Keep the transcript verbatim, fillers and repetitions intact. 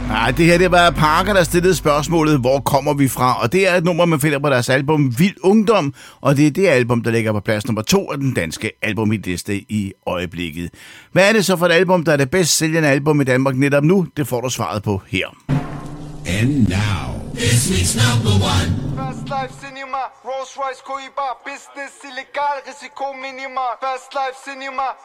Nej, det her det var Parker, der stillede spørgsmålet, hvor kommer vi fra? Og det er et nummer, man finder på deres album Vild Ungdom, og det er det album, der ligger på plads nummer to af den danske albumhitliste i øjeblikket. Hvad er det så for et album, der er det bedst sælgende album i Danmark netop nu? Det får du svaret på her. And now, this week's number one. Fast Life Cinema, Rolls Royce Cohiba, business illegal, risiko minimal. Fast Life Cinema,